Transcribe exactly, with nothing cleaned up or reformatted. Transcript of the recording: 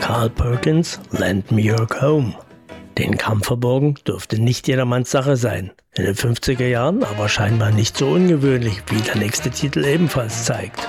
Carl Perkins, Lend Me Your Comb. Den Kamm verborgen dürfte nicht jedermanns Sache sein. In den fünfziger Jahren aber scheinbar nicht so ungewöhnlich, wie der nächste Titel ebenfalls zeigt.